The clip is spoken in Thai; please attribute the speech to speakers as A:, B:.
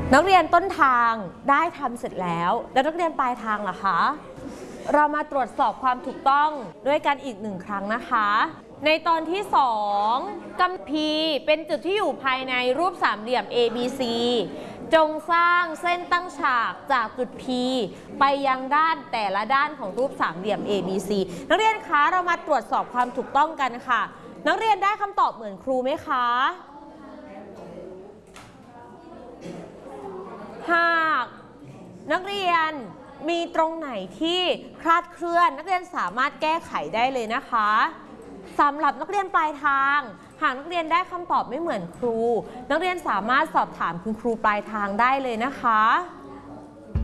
A: นักเรียนต้นทางได้ทำเสร็จแล้วนักเรียนปลายทางล่ะคะเรามาตรวจสอบความถูกต้องด้วยกันอีก1ครั้งนะคะในตอนที่2กัมพีเป็นจุดที่อยู่ภายในรูปสามเหลี่ยม ABC จงสร้างเส้นตั้งฉากจากจุด P ไปยังด้านแต่ละด้านของรูปสามเหลี่ยม ABC นักเรียนคะเรามาตรวจสอบความถูกต้องกันค่ะนักเรียนได้คำตอบเหมือนครูไหมคะหากนักเรียนมีตรงไหนที่คลาดเคลื่อนนักเรียนสามารถแก้ไขได้เลยนะคะสำหรับนักเรียนปลายทางหากนักเรียนได้คำตอบไม่เหมือนครูนักเรียนสามารถสอบถามคุณครูปลายทางได้เลยนะคะ